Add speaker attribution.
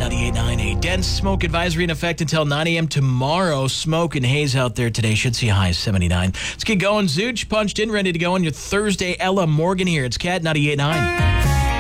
Speaker 1: 98.9. A dense smoke advisory in effect until 9 a.m. tomorrow. Smoke and haze out there today. Should see a high of 79. Let's get going. Zooch punched in, ready to go on your Thursday. Ella Morgan here. It's Cat 98.9.